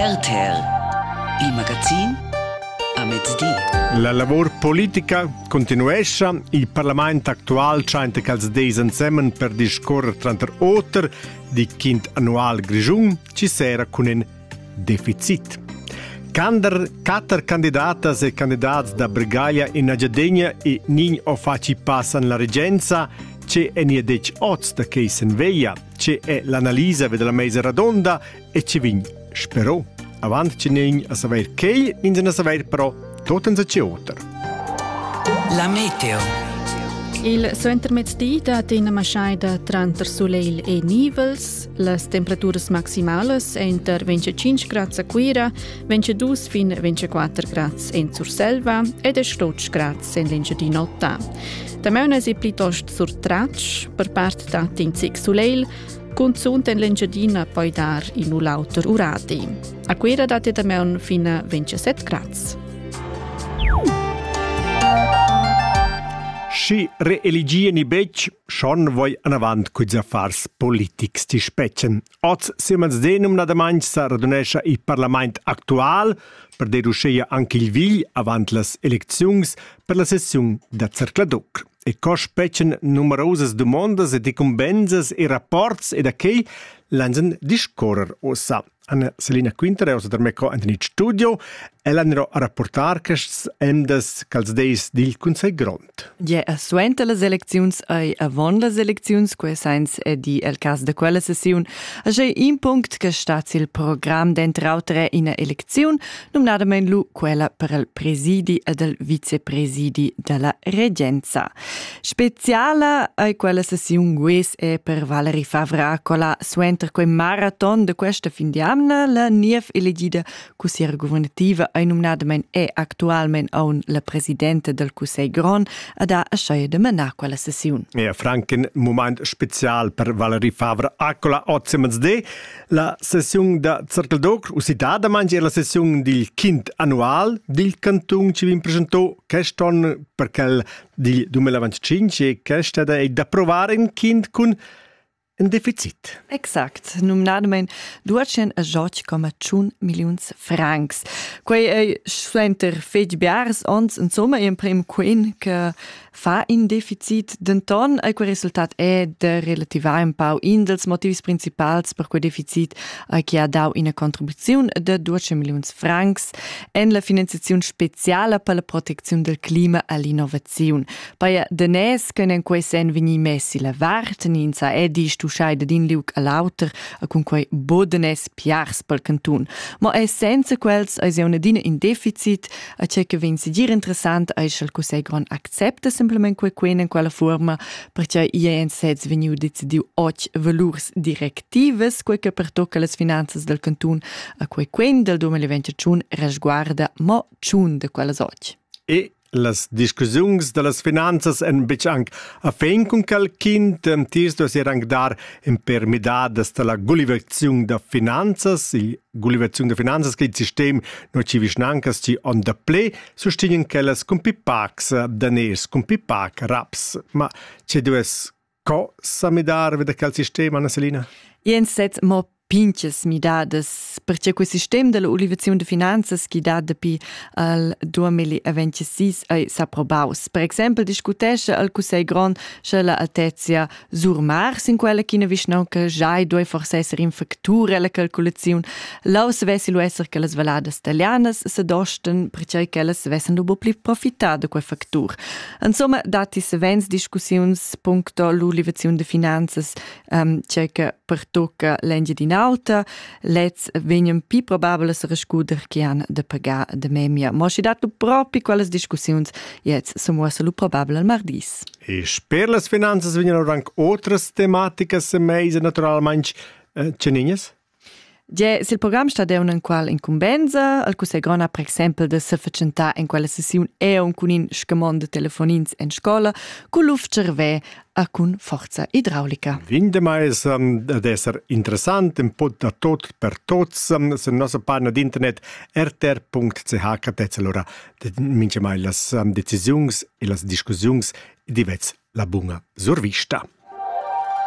RTR, il magazin a mezz'dì. La lavor politica continuescha. Il Parlamento actual scheint che als deis insieme per discorrer tranter oter di quint annual grigiun ci sera con un deficit. Quattro candidatas e candidats da Brigaglia in Agedegna e nin o faci passan la regenza. C'è enia dec oz da che sen veia, c'è l'analisa della mesa radonda e ci vin sperò. Avant c'è nin a saber che, nin a saber però tot in c'è oter. La meteo. Il suenter mezz'dì da una maschaida tranter soleil e nivels, las temperaturas maximales enter 25 grads a Quira, 22 fin 24 grads in Surselva ed 12 grads in l'Engiadina notta. También si plitost sur tracch, per part da tinzic soleil, con sunt in l'Engiadina poi dar in ulauter uradi. A Quira date también fin a 27 grads. Si reeligien i bec, schon voi an avant cuiz affars politics ti spetchen. Oz siemens denum nadamanch sa radunescha il Parlament actual per derusceia anche il vigl avant las elecziuns per la sessiun da Cercladoc. E co spetchen numerosas domondas e dicumbenzas e rapports e da chei lanzen discorrer ossa. Anna Selina Quinter, aus der Meco in studio, ella nero a rapportar che endas cals deis dil Consell Grond. Ja, suente las elecziuns e avon las elecziuns, que sains è di el cas de quella sessiun, c'è un punct che stats il program d'entrautere in a elecziun, nominadamen lu quella per il presidi ed il vicepresidi della regenza. Speciala è quella sessiun gues è per Valerie Favre-Acola, suenter quel marathon de questa fin di anno, la nief elegida cussiera governativa e nominadamen è actualment on la presidente del Consell Grond ed ha a sceia de menar quella sessiun. E franc un moment special per Valerie Favre-Acola ozzemensde, la sessiun da Cercladoc, usità mangia la sessiun del quint annual del cantun ci vi presentò queston perché del 2025 e questa è da provare in quint con un deficit. Exact. Nominadamen 218,1 milions francs. Quei è suenter fetg biars ons insomma in prim quen che fa in deficit denton e quel risultat è de relativa un pau in dels motivis principals per quel deficit che ha dau in a contribuzione de 200 milions francs en la finanziazione speciale per la protezione del clima e l'innovazione. Poi denes können quei sen veni messi la vart ninza è di scheide din liug a lauter con quei bodenes piars pel cantun. Ma è senza quels è una dina in deficit a c'è che vin sigir interessant è il Consell Grond accepta simplement quei in quella forma perché in seds veniu decidiu 8 valurs directives quei che pertocca las finanzas del cantun a quei del 2021 resguarda mo chun de quelles 8. E las discussions de las finanzas en bechanc a fein con quel quint tis do ser anc dar in permidades de la gullivazione de finanzas, il gullivazione de finanzas che il sistem no ci visnancas ci on da ple sustinen quelles con pipacs daners con pipac raps, ma c'è dues co samidar vede quel sistema, Anna Selina? Jens sets mo pinches midades, perché quel sistema della ulivazione de finanzas che da depi al 2026 è s'approbaus. Per esempio, discutesce al Consell Grond che la altezia sur mars in quella che ne visnau che già due forse essere in factura la calcolazione. Laus vessi lo essere che le svaladas italianas se dosten perché che le vessen dopo pli profitare da quel factur. Insomma, dati se vens discussions punto l'ulivazione de finanzas c'è che per tocca l'engi di nauta, lets venien pi probables rescuder che han de pagar de memia. Ma si dato proprio quelles discussions, jetzt so muossa lu probabel al mardis. E per las finanzas vengono anche otras tematicas meise naturalmente ceninhas? Ja, se il programma sta da una qual incumbenza, al Consell Grond ha per esempio de se facenta in quella sessione e un cunin scamon de telefonins en scola, con luft cerve a con forza idraulica. Vinde mais ad esser interessant, un po' da tot per tots, se nostra pagina d'internet rtr.ch catez allora mince mai las decisions e las discussions divez la bunga survista.